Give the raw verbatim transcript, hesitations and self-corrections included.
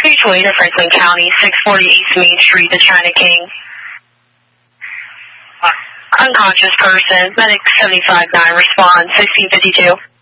two twenty to Franklin County, six forty East Main Street, the China King. Unconscious person, medic seventy-five nine, respond, sixteen fifty-two.